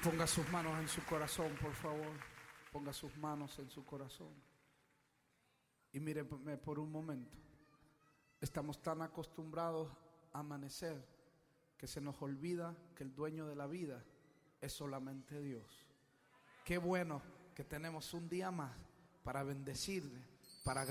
Ponga sus manos en su corazón, por favor. Ponga sus manos en su corazón. Y míreme por un momento. Estamos tan acostumbrados a amanecer que se nos olvida que el dueño de la vida es solamente Dios. Qué bueno que tenemos un día más para bendecirle, para